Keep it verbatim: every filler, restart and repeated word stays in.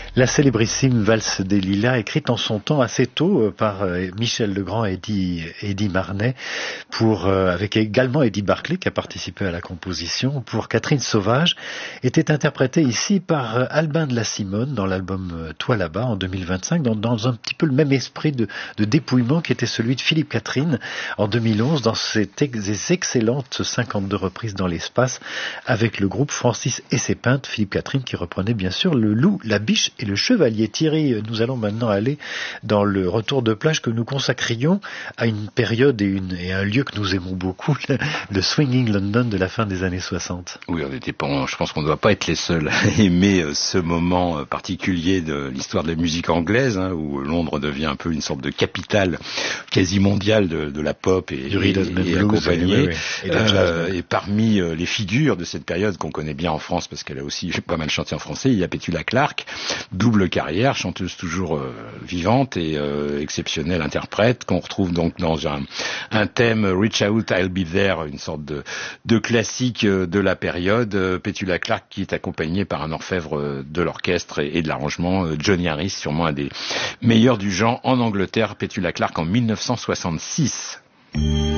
La célébrissime Valse des Lilas, écrite en son temps assez tôt par Michel Legrand et Eddie, Eddie Marnay, pour, avec également Eddie Barclay qui a participé à la composition, pour Catherine Sauvage, était interprétée ici par Albin de la Simone dans l'album Toi là-bas en deux mille vingt-cinq, dans, dans un petit peu le même esprit de, de dépouillement qui était celui de Philippe Catherine en deux mille onze dans ces, ces excellentes cinquante-deux reprises dans l'espace avec le groupe Francis et ses peintres, Philippe Catherine qui reprenait bien sûr le loup, la biche et le chevalier. Thierry, nous allons maintenant aller dans le retour de plage que nous consacrions à une période et, une, et un lieu que nous aimons beaucoup, le, le Swinging London de la fin des années soixante. Oui, on était pas, je pense qu'on ne doit pas être les seuls à aimer ce moment particulier de l'histoire de la musique anglaise, hein, où Londres devient un peu une sorte de capitale quasi mondiale de, de la pop et, du et, et, et accompagnée. Oui, oui. Et, euh, et parmi les figures de cette période qu'on connaît bien en France, parce qu'elle a aussi pas mal chanté en français, il y a Petula Clark, double carrière, chanteuse toujours euh, vivante et euh, exceptionnelle interprète, qu'on retrouve donc dans un, un thème Reach Out, I'll Be There, une sorte de, de classique de la période. Petula Clark qui est accompagnée par un orfèvre de l'orchestre et, et de l'arrangement, Johnny Harris, sûrement un des meilleurs du genre en Angleterre. Petula Clark en mille neuf cent soixante-six.